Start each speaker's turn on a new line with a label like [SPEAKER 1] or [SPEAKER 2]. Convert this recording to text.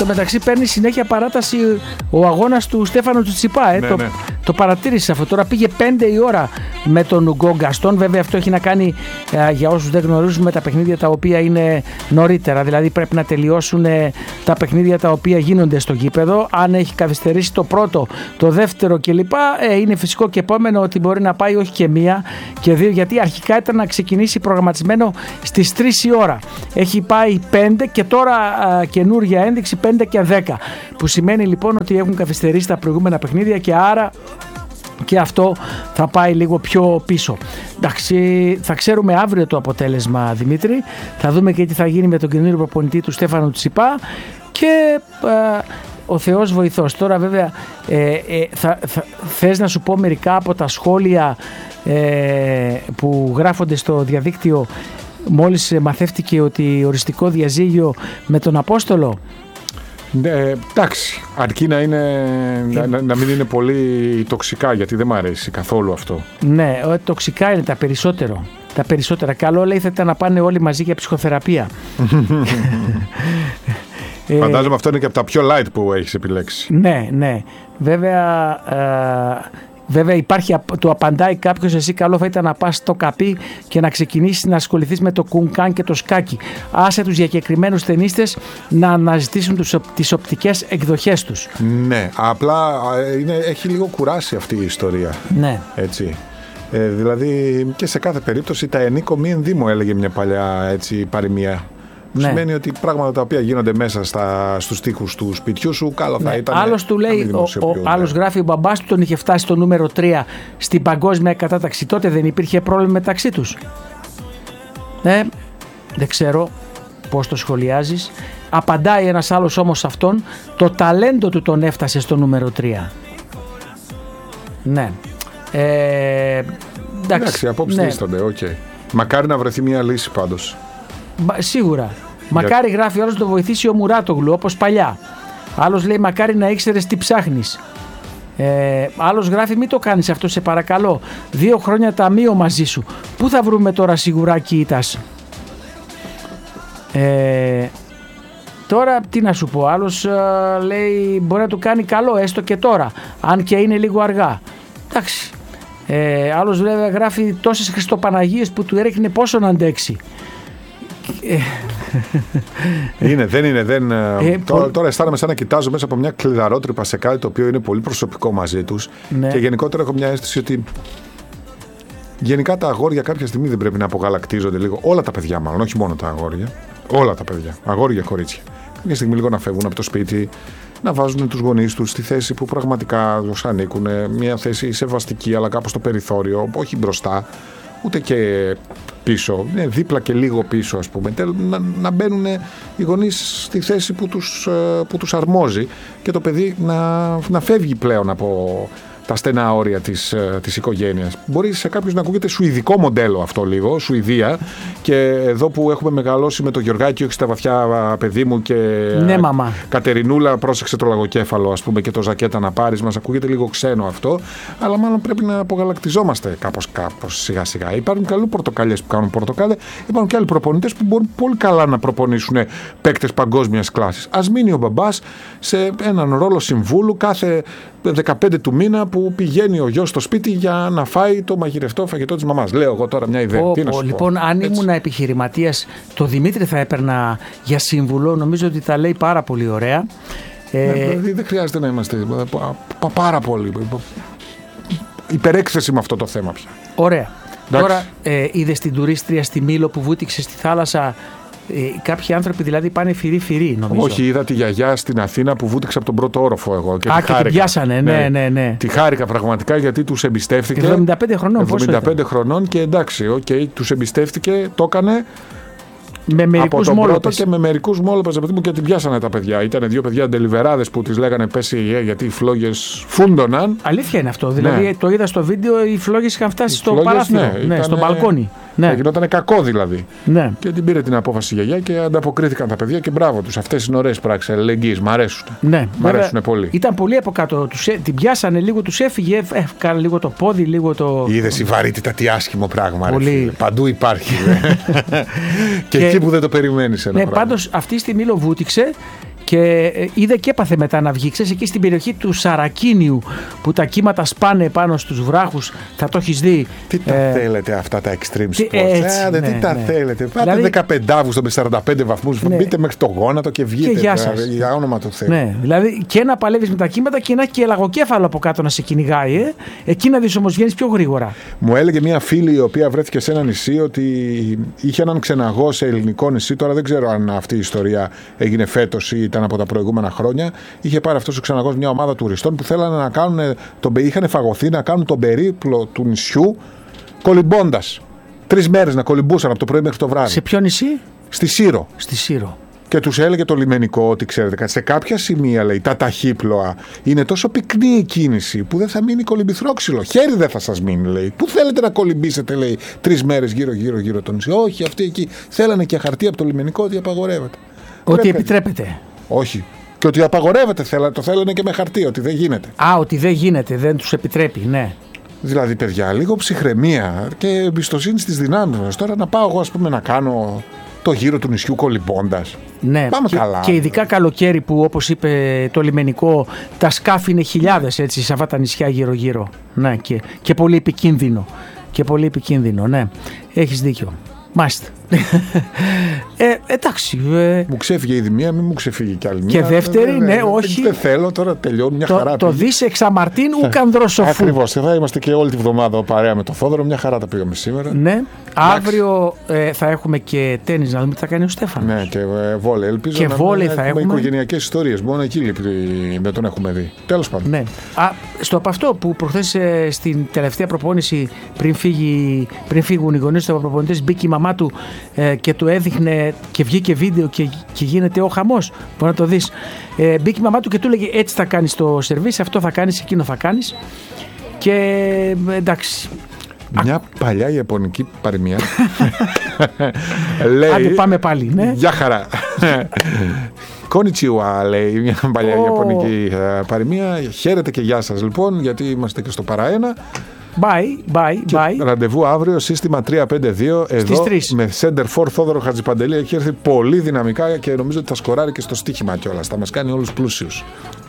[SPEAKER 1] τω μεταξύ παίρνει συνέχεια παράταση ο αγώνας του Στέφανου Τσιτσιπά.
[SPEAKER 2] Ναι.
[SPEAKER 1] Το παρατήρησε αυτό. Τώρα πήγε 5 η ώρα με τον Ουγκό Γκαστόν. Βέβαια αυτό έχει να κάνει, για όσους δεν γνωρίζουν, με τα παιχνίδια τα οποία είναι νωρίτερα. Δηλαδή πρέπει να τελειώσουν τα παιχνίδια τα οποία γίνονται στο γήπεδο. Αν έχει καθυστερήσει το πρώτο, το δεύτερο κλπ. Είναι φυσικό και επόμενο ότι μπορεί να πάει όχι και 1 και 2, γιατί αρχικά ήταν να ξεκινήσει προγραμματισμένο στις 3 η ώρα. Έχει πάει 5 και τώρα καινούργια ένδειξη 5 και 10. Που σημαίνει λοιπόν ότι έχουν καθυστερήσει τα προηγούμενα παιχνίδια και άρα και αυτό θα πάει λίγο πιο πίσω. Εντάξει, θα ξέρουμε αύριο το αποτέλεσμα, Δημήτρη. Θα δούμε και τι θα γίνει με τον καινούριο προπονητή του Στέφανου Τσιτσιπά και ο Θεός βοηθός. Τώρα βέβαια θες να σου πω μερικά από τα σχόλια που γράφονται στο διαδίκτυο μόλις μαθεύτηκε ότι οριστικό διαζύγιο με τον Απόστολο.
[SPEAKER 2] Εντάξει, αρκεί να μην είναι πολύ τοξικά, γιατί δεν μου αρέσει καθόλου αυτό.
[SPEAKER 1] Ναι, τοξικά είναι τα περισσότερα. Καλό λέει θα ήταν να πάνε όλοι μαζί για ψυχοθεραπεία.
[SPEAKER 2] Φαντάζομαι αυτό είναι και από τα πιο light που έχεις επιλέξει.
[SPEAKER 1] Ναι. Βέβαια υπάρχει, το απαντάει κάποιος, εσύ καλό θα ήταν να πας στο καπί και να ξεκινήσεις να ασχοληθείς με το κουνκάν και το σκάκι. Άσε τους διακεκριμένους ταινίστες να αναζητήσουν τις οπτικές εκδοχές τους.
[SPEAKER 2] Ναι, απλά έχει λίγο κουράσει αυτή η ιστορία.
[SPEAKER 1] Ναι.
[SPEAKER 2] Έτσι. Δηλαδή και σε κάθε περίπτωση τα ενίκο μη ενδύμω, έλεγε μια παλιά παροιμία. Που σημαίνει ότι πράγματα τα οποία γίνονται μέσα στους τοίχους του σπιτιού σου, καλό θα ήταν.
[SPEAKER 1] Άλλος του λέει, άλλος γράφει, ο μπαμπάς του τον είχε φτάσει στο νούμερο 3 στην παγκόσμια κατάταξη. Τότε δεν υπήρχε πρόβλημα μεταξύ τους. Δεν ξέρω πώς το σχολιάζεις. Απαντάει ένας άλλος όμως σε αυτόν, το ταλέντο του τον έφτασε στο νούμερο 3. Ναι.
[SPEAKER 2] Εντάξει, απόψε δίστανται, okay. Μακάρι να βρεθεί μια λύση πάντως.
[SPEAKER 1] Σίγουρα. Μακάρι, γράφει άλλος, το βοηθήσει ο Μουράτογλου όπως παλιά. Άλλος λέει μακάρι να ήξερες τι ψάχνεις. Άλλος γράφει μην το κάνεις αυτό σε παρακαλώ. 2 χρόνια ταμείο μαζί σου. Πού θα βρούμε τώρα σιγουράκι ήτας. Τώρα τι να σου πω. Άλλος λέει μπορεί να του κάνει καλό έστω και τώρα. Αν και είναι λίγο αργά. Εντάξει. Άλλος βέβαια γράφει τόσες Χριστοπαναγίες που του έριχνε πόσο να αντέξει.
[SPEAKER 2] Τώρα αισθάνομαι σαν να κοιτάζω μέσα από μια κλειδαρότρυπα σε κάτι το οποίο είναι πολύ προσωπικό μαζί τους. Ναι. Και γενικότερα έχω μια αίσθηση ότι γενικά τα αγόρια κάποια στιγμή δεν πρέπει να απογαλακτίζονται λίγο. Όλα τα παιδιά μάλλον, όχι μόνο τα αγόρια. Όλα τα παιδιά, αγόρια, κορίτσια. Κάποια στιγμή λίγο να φεύγουν από το σπίτι, να βάζουν τους γονείς τους στη θέση που πραγματικά τους ανήκουν. Μια θέση σεβαστική αλλά κάπως στο περιθώριο, όχι μπροστά. Ούτε και πίσω, δίπλα και λίγο πίσω ας πούμε. Να μπαίνουν οι γονείς στη θέση που τους αρμόζει και το παιδί να φεύγει πλέον από τα στενά όρια της οικογένειας. Μπορεί σε κάποιους να ακούγεται σουηδικό μοντέλο αυτό λίγο, Σουηδία, και εδώ που έχουμε μεγαλώσει με το Γεωργάκη, όχι στα βαθιά παιδί μου, και
[SPEAKER 1] ναι, μαμά.
[SPEAKER 2] Κατερινούλα, πρόσεξε το λαγοκέφαλο ας πούμε, και το ζακέτα να πάρεις, μας ακούγεται λίγο ξένο αυτό, αλλά μάλλον πρέπει να απογαλακτιζόμαστε κάπως σιγά σιγά. Υπάρχουν καλοί πορτοκαλιές που κάνουν πορτοκάλια, υπάρχουν και άλλοι προπονητές που μπορούν πολύ καλά να προπονήσουν παίκτες παγκόσμιας κλάσης. Ας μείνει ο μπαμπάς σε έναν ρόλο συμβούλου κάθε 15 του μήνα που πηγαίνει ο γιος στο σπίτι για να φάει το μαγειρευτό φαγητό της μαμάς. Λέω εγώ τώρα μια ιδέα.
[SPEAKER 1] Λοιπόν, αν ήμουν επιχειρηματίας, το Δημήτρη θα έπαιρνα για σύμβουλο. Νομίζω ότι τα λέει πάρα πολύ ωραία.
[SPEAKER 2] Δηλαδή δεν χρειάζεται να είμαστε πάρα πολύ υπερέκθεση με αυτό το θέμα πια.
[SPEAKER 1] Ωραία. Εντάξει. Τώρα είδες την τουρίστρια στη Μήλο που βούτυξε στη θάλασσα. Κάποιοι άνθρωποι δηλαδή πάνε φυρί νομίζω.
[SPEAKER 2] Όχι, είδα τη γιαγιά στην Αθήνα που βούτυξε από τον πρώτο όροφο εγώ. Και
[SPEAKER 1] και την πιάσανε, ναι.
[SPEAKER 2] Τη χάρηκα πραγματικά γιατί τους εμπιστεύτηκε.
[SPEAKER 1] 75 χρονών.
[SPEAKER 2] 75 χρονών και εντάξει, τους εμπιστεύτηκε, το έκανε.
[SPEAKER 1] Με μερικούς μόλοπες.
[SPEAKER 2] Και με μερικούς μόλοπες και την πιάσανε τα παιδιά. Ήταν 2 παιδιά ντελιβεράδες που τις λέγανε πέσει γιατί οι φλόγες φούντωναν.
[SPEAKER 1] Αλήθεια είναι αυτό. Δηλαδή το είδα στο βίντεο, οι φλόγες είχαν φτάσει στο παράθυρο, στο μπαλκόνι.
[SPEAKER 2] Γινόταν κακό δηλαδή.
[SPEAKER 1] Ναι.
[SPEAKER 2] Και την πήρε την απόφαση η γιαγιά και ανταποκρίθηκαν τα παιδιά και μπράβο τους. Αυτές είναι ωραίες πράξεις αλληλεγγύης. Μ' αρέσουν.
[SPEAKER 1] Ναι,
[SPEAKER 2] μ' αρέσουν πολύ.
[SPEAKER 1] Ήταν πολύ από κάτω. Την πιάσανε λίγο, τους έφυγε. Έκανε λίγο το πόδι, λίγο το.
[SPEAKER 2] Είδες η βαρύτητα, τι άσχημο πράγμα.
[SPEAKER 1] Πολύ.
[SPEAKER 2] Παντού υπάρχει. Και εκεί που δεν το περιμένεις.
[SPEAKER 1] Ναι, πάντως αυτή στη Μήλο βούτυξε και είδε και έπαθε μετά να βγει. Ξέρεις, εκεί στην περιοχή του Σαρακίνιου που τα κύματα σπάνε πάνω στους βράχους, θα το έχεις δει.
[SPEAKER 2] Τι τα θέλετε αυτά τα extreme sports. Τι τα θέλετε. Πάτε δηλαδή, 15 Αύγουστο με 45 βαθμούς, μπείτε μέχρι το γόνατο και βγείτε.
[SPEAKER 1] Και γεια σας.
[SPEAKER 2] Για όνομα του Θεού.
[SPEAKER 1] Ναι, δηλαδή και να παλεύεις με τα κύματα και να έχει και λαγοκέφαλο από κάτω να σε κυνηγάει. Εκεί να δεις όμως βγαίνεις πιο γρήγορα.
[SPEAKER 2] Μου έλεγε μια φίλη η οποία βρέθηκε σε ένα νησί ότι είχε έναν ξεναγό σε ελληνικό νησί. Τώρα δεν ξέρω αν αυτή η ιστορία έγινε φέτος ή ήταν από τα προηγούμενα χρόνια. Είχε πάρει αυτός ο ξεναγός μια ομάδα τουριστών που θέλανε να κάνουν, είχαν φαγωθεί να κάνουν τον περίπλο του νησιού κολυμπώντας. 3 μέρες να κολυμπούσαν από το πρωί μέχρι το βράδυ.
[SPEAKER 1] Σε ποιο νησί?
[SPEAKER 2] Στη Σύρο.
[SPEAKER 1] Στη Σύρο.
[SPEAKER 2] Και τους έλεγε το λιμενικό ότι ξέρετε, σε κάποια σημεία λέει τα ταχύπλοα είναι τόσο πυκνή η κίνηση που δεν θα μείνει κολυμπηθρόξυλο. Χέρι δεν θα σας μείνει, λέει. Πού θέλετε να κολυμπήσετε, λέει, 3 μέρες γύρω το νησί. Όχι, αυτοί εκεί θέλανε και χαρτί από το λιμενικό ότι απαγορεύεται.
[SPEAKER 1] Ότι επιτρέπεται.
[SPEAKER 2] Όχι. Και ότι απαγορεύεται, το θέλανε και με χαρτί, ότι δεν γίνεται.
[SPEAKER 1] Ότι δεν γίνεται, δεν τους επιτρέπει, ναι.
[SPEAKER 2] Δηλαδή, παιδιά, λίγο ψυχραιμία και εμπιστοσύνη στις δυνάμεις μας. Τώρα να πάω εγώ, ας πούμε, να κάνω το γύρο του νησιού κολυμπώντας.
[SPEAKER 1] Ναι,
[SPEAKER 2] πάμε καλά.
[SPEAKER 1] Και ειδικά καλοκαίρι που, όπως είπε το λιμενικό, τα σκάφη είναι χιλιάδες έτσι σε αυτά τα νησιά γύρω-γύρω. Ναι, και πολύ επικίνδυνο. Και πολύ επικίνδυνο, ναι. Έχεις δίκιο. Μάλιστα. Εντάξει.
[SPEAKER 2] Μου ξέφυγε ήδη μία, μην μου ξεφύγει κι άλλη μία.
[SPEAKER 1] Και δεύτερη, ναι, όχι.
[SPEAKER 2] Δεν θέλω, τώρα τελειώνει μια χαρά.
[SPEAKER 1] Το δεις εξ αμαρτήν ουκ ανδροσοφού.
[SPEAKER 2] Ακριβώς. Θα είμαστε και όλη τη βδομάδα παρέα με το Θόδωρο. Μια χαρά τα πήγαμε σήμερα.
[SPEAKER 1] Ναι. Αύριο θα έχουμε και τένις, να δούμε τι θα κάνει ο Στέφανος.
[SPEAKER 2] Ναι, και βόλεϊ. Ελπίζω
[SPEAKER 1] και
[SPEAKER 2] να
[SPEAKER 1] βόλεϊ θα έχουμε.
[SPEAKER 2] Οικογενειακές ιστορίες. Μόνο εκεί λείπει, δεν τον έχουμε δει. Τέλος πάντων.
[SPEAKER 1] Ναι. Στο από αυτό που προχθές στην τελευταία προπόνηση, πριν φύγουν οι γονείς του προπονητές, μπήκε η μαμά του και του έδειχνε και βγήκε βίντεο και γίνεται ο χαμός. Μπορεί να το δεις. Μπήκε η μαμά του και του έλεγε έτσι θα κάνεις το σερβίς, αυτό θα κάνεις, εκείνο θα κάνεις. Και εντάξει.
[SPEAKER 2] Μια παλιά ιαπωνική παροιμία. Λέει.
[SPEAKER 1] Άντε πάμε πάλι, ναι.
[SPEAKER 2] Γεια χαρά. Konnichiwa, λέει μια παλιά ιαπωνική παροιμία. Χαίρετε και γεια σας λοιπόν, γιατί είμαστε και στο παραένα.
[SPEAKER 1] Bye.
[SPEAKER 2] Ραντεβού αύριο, σύστημα 3-5-2. Εδώ με Center for Θόδωρο Χατζηπαντελή. Έχει έρθει πολύ δυναμικά και νομίζω ότι θα σκοράρει και στο στοίχημα κιόλας. Θα μας κάνει όλους πλούσιους.